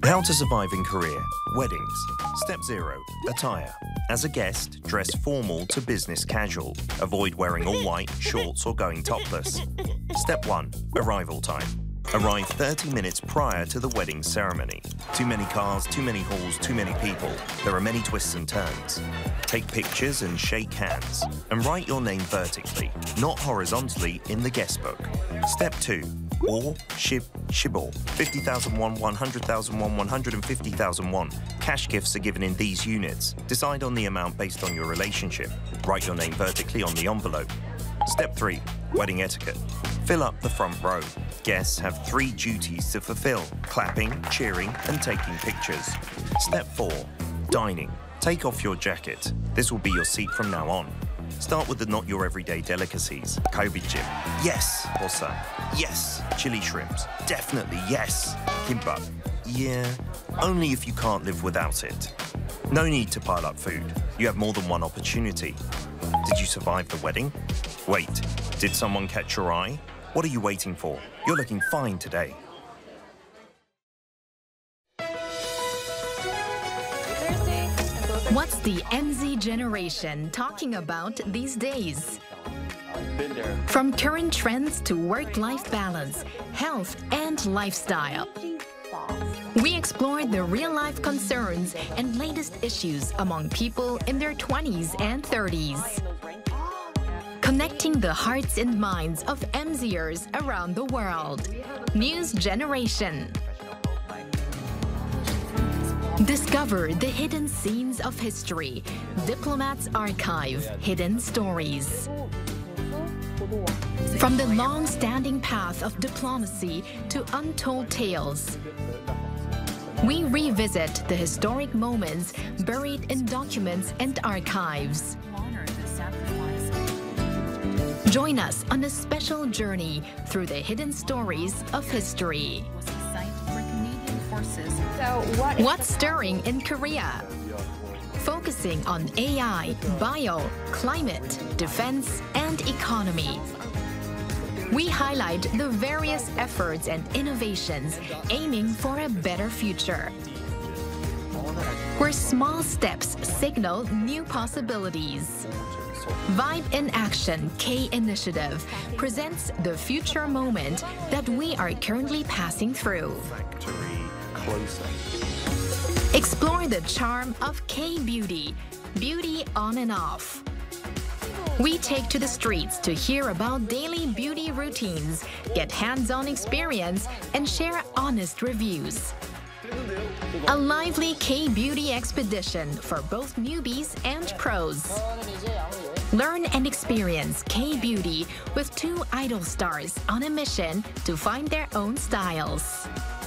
How to survive in Korea. Weddings. Step 0. Attire. As a guest, dress formal to business casual. Avoid wearing all white, shorts or going topless. Step 1. Arrival time. Arrive 30 minutes prior to the wedding ceremony. Too many cars, too many halls, too many people. There are many twists and turns. Take pictures and shake hands. And write your name vertically, not horizontally, in the guest book. Step 2. Or shibor. 50,000 won, 100,000 won, 150,000 won. Cash gifts are given in these units. Decide on the amount based on your relationship. Write your name vertically on the envelope. Step 3. Wedding etiquette. Fill up the front row. Guests have 3 duties to fulfill: clapping, cheering, and taking pictures. Step 4. Dining. Take off your jacket. This will be your seat from now on. Start with the not your everyday delicacies. Kalbijim. Yes. Bosa. Yes. Chili shrimps. Definitely yes. Kimbap. Yeah. Only if you can't live without it. No need to pile up food. You have more than one opportunity. Did you survive the wedding? Wait, did someone catch your eye? What are you waiting for? You're looking fine today. What's the MZ generation talking about these days? From current trends to work-life balance, health, and lifestyle. We explored the real-life concerns and latest issues among people in their 20s and 30s. Connecting the hearts and minds of MZers around the world. News Generation. Discover the hidden scenes of history. Diplomats Archive Hidden Stories. From the long-standing path of diplomacy to untold tales, we revisit the historic moments buried in documents and archives. Join us on a special journey through the hidden stories of history. What's stirring in Korea? Focusing on AI, bio, climate, defense, and economy. We highlight the various efforts and innovations aiming for a better future, where small steps signal new possibilities. Vibe in Action K Initiative presents the future moment that we are currently passing through. Explore the charm of K-beauty, beauty on and off. We take to the streets to hear about daily beauty routines, get hands-on experience, and share honest reviews. A lively K-beauty expedition for both newbies and pros. Learn and experience K-beauty with 2 idol stars on a mission to find their own styles.